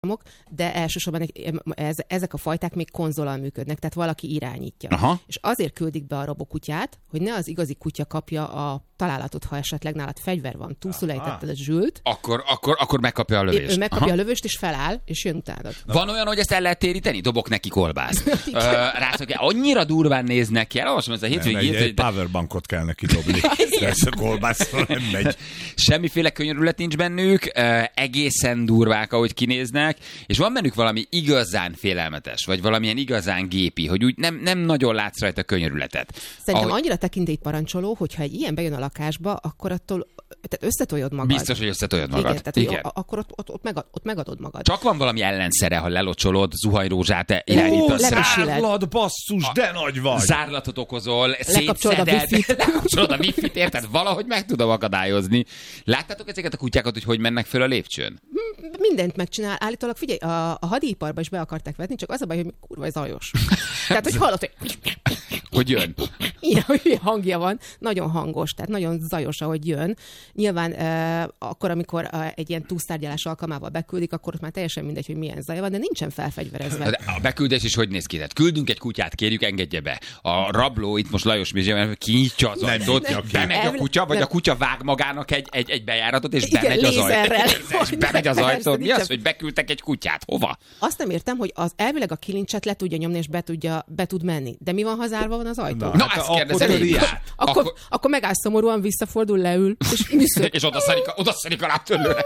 de elsősorban ezek a fajták még konzolal működnek, tehát valaki irányítja. Aha. És azért küldik be a robokutyát, hogy ne az igazi kutya kapja a találatot, ha esetleg nálad fegyver van, túlszulejtetted a zsült. Akkor megkapja a lövést. Ő megkapja a lövést, és feláll, és jön utánad. Van olyan, hogy ezt el lehet téríteni? Dobok neki kolbászt. Annyira durván néznek ki. Elolvasom ezt a hétvégén. Egy powerbankot kell neki dobni. Ez a kolbászra nem megy. Semmiféle könyörület nincs bennük, egészen durvák, ahogy kinéznek, és van bennük valami igazán félelmetes, vagy valamilyen igazán gépi, hogy úgy nem nagyon látsz rajta könyörületet. Szerintem annyira tekintélyt parancsoló, hogyha egy ilyen bejön a lakásba, akkor attól tehát összetoljod magad. Biztos, hogy összetoljod magad. Igen, tehát igen. Akkor ott megadod magad. Csak van valami ellenszere, ha lelocsolod, zuhanyrózsát irányítasz. Zárlat, basszus, de nagy vagy! Zárlatot okozol, lekapcsolod a wifi-t, érted? Valahogy meg tudom akadályozni. Láttátok ezeket a kutyákat, hogy mennek föl a lépcsőn? Mindent megcsinál. Állítólag figyelj, a hadiiparba is be akarták vetni, csak az a baj, hogy kurva zajos. Tehát, hogy hallod, hogy jön. Igen, hogy hangja van, nagyon hangos, tehát nagyon zajos, ahogy jön. Nyilván akkor, amikor egy ilyen túlsztárgyalás alkalmával beküldik, akkor ott már teljesen mindegy, hogy milyen zaj van, de nincsen felfegyverezve. A beküldés is hogy néz ki? Tehát küldünk egy kutyát, kérjük, engedje be. A rabló itt most Lajos Mizsében kinyitja az ajtót, bemegy a kutya, vagy a kutya vág magának egy bejáratot, és bemegy az ajtót. Bemegy az ajtót. Mi az, hogy beküldtek egy kutyát? Hova? Azt nem értem, hogy elvileg a kilincset le tudja nyomni, és be tud menni. De mi van, ha zárva van az ajtó? Na, ezt kérdezem. Akkor megáll szomorúan, visszafordul, leül, és oda szarik a lábtörlőre.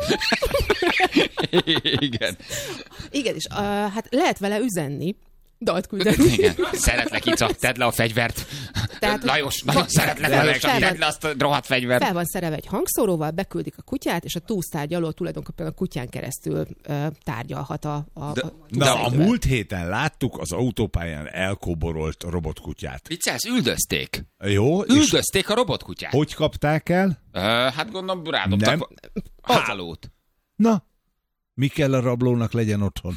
Igen. Igen, és hát lehet vele üzenni, dalt küldeni. Igen. Szeretlek, Ica, tedd le a fegyvert. Tehát, Lajos, nagyon szeretlek, tedd le azt a rohadt fegyvert. Fel van szerelve egy hangszóróval, beküldik a kutyát, és a túlsztárgyaló tulajdonképpen a kutyán keresztül tárgyalhat De a múlt héten láttuk az autópályán elkóborolt robotkutyát. Viccelsz, üldözték. Jó. Üldözték a robotkutyát. Hogy kapták el? Hát gondolom, rádobtak hálót. Na. Mi kell a rablónak legyen otthon?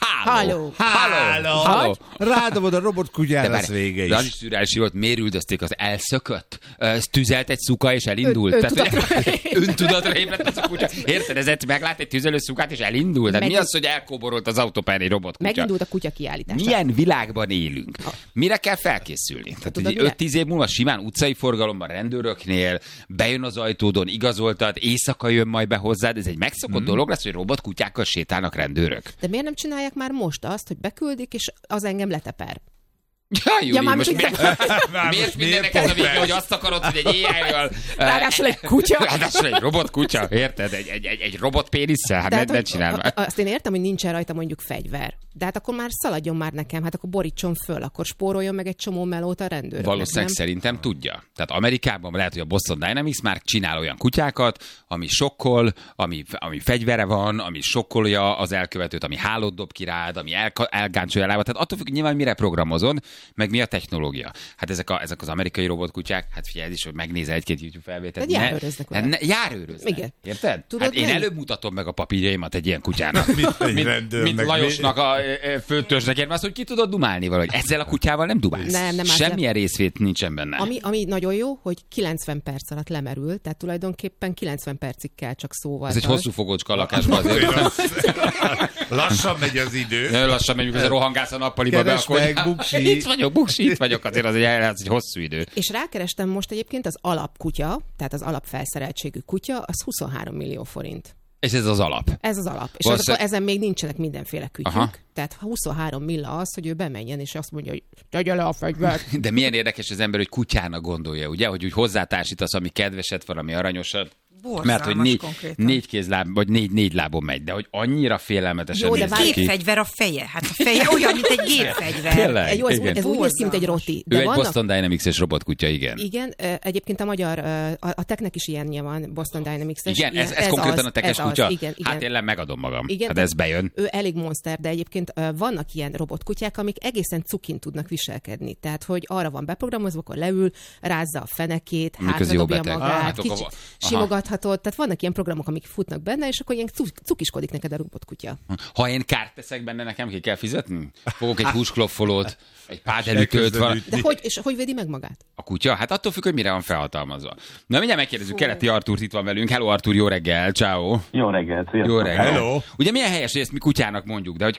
Háló. Rádobod a robotkutyára, lesz vége is. De az is szürreális volt, miért üldözték, az elszökött? Tüzelt egy szuka, és elindult. Öntudatra ébredt az a kutya. Érted, ez meglát egy tüzelő szukát, és elindult. Tehát mi az, hogy elkóborolt az autópályán egy robotkutya? Megindult a kutya kiállítása. Milyen világban élünk? Mire kell felkészülni? Tehát 5-10 év múlva simán utcai forgalomban, rendőröknél, bejön az ajtódon, igazoltad, éjszaka jön majd be hozzád. Ez egy megszokott dolog lesz, hogy robotkutyákkal sétálnak rendőrök. De miért nem csinálják már most azt, hogy beküldik, és az engem leteper? Júli, miért mindennek ez a vége, hogy azt akarod, hogy egy éjjel... Ráadásul egy kutya. Ráadásul egy robotkutya, érted? Egy robotpénisszel? Hát ne csinálj már. Azt én értem, hogy nincsen rajta mondjuk fegyver. De hát akkor már szaladjon már nekem, hát akkor borítson föl, akkor spóroljon meg egy csomó melót a rendőrök. Valószínűleg szerintem tudja. Tehát Amerikában lehet, hogy a Boston Dynamics már csinál olyan kutyákat, ami sokkol, ami fegyvere van, ami sokkolja az elkövetőt, ami hálót dob ki rád, ami elgáncsolja lábad. Tehát attól függ, nyilván mire programozod, meg mi a technológia. Hát ezek az amerikai robotkutyák, hát figyelj, ez is, hogy megnézel egy-két YouTube felvételt. Járőröznek. Igen. Érted? Hát én előbb mutatom meg a papírjaimat egy ilyen kutyának. mint Lajosnak a főtörzsnek, azt, hogy ki tudod dumálni valahogy. Ezzel a kutyával nem dumálsz. Nem semmilyen részvét nincsen benne. Ami nagyon jó, hogy 90 perc alatt lemerül, tehát tulajdonképpen 90 percig kell csak szóval. Ez egy hosszú fogócska a lakásban azért. Lassan megy az idő. Lassan megy, ez a rohangász a nappaliba be, akkor itt vagyok, azért az egy hosszú idő. És rákerestem most egyébként az alapkutya, tehát az alapfelszereltségű kutya, az 23 millió forint. És ez az alap? Ez az alap. És ezen még nincsenek mindenféle kütyük. Aha. Tehát 23 milla az, hogy ő bemenjen, és azt mondja, hogy tegye le a fegyvert. De milyen érdekes az ember, hogy kutyának gondolja, ugye? Hogy úgy hozzátársítasz, ami kedveset, valami aranyosat. Mert hogy négy kézláb, vagy négy lábon megy, de hogy annyira félelmetesen néz ki. Gépfegyver a feje. Hát a feje olyan, mint egy gépfegyver. Tényleg, ez úgy néz ki, mint egy roti. De ő egy Boston Dynamics-es robotkutya, igen. Igen, egyébként a magyar, a Technek is ilyenje van, Boston Dynamics-es. Igen, ez konkrétan a Teches kutya? Igen. Hát én megadom magam. Igen, hát ez bejön. Ő elég monster, de egyébként vannak ilyen robotkutyák, amik egészen cukin tudnak viselkedni. Tehát, hogy arra van beprogramozva, akkor leül, rázza a fenekét, hátradobja magát, simogat láthatod, tehát vannak ilyen programok, amik futnak benne, és akkor ilyen cukiskodik neked a robotkutya. Ha én kárt teszek benne, nekem ki kell fizetni? Fogok egy húskloffolót, egy pádelütőt, De hogy védi meg magát? A kutya? Hát attól függ, hogy mire van felhatalmazva. Na, mindjárt megkérdezzük, Keleti Artúrt itt van velünk. Hello Artúr, jó reggel, ciao. Jó reggelt, sziasztok. Jó reggel. Hello. Ugye milyen helyes, hogy ezt mi kutyának mondjuk, de hogy